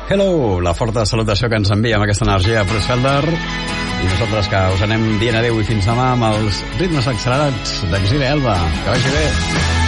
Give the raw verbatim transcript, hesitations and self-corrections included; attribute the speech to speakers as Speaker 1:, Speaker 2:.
Speaker 1: Hello, la forta salutació que ens envia amb aquesta energia a Bruce Felder. I nosaltres que us anem dient adeu i fins demà amb els ritmes accelerats d'Exili Elba. Que vagi bé.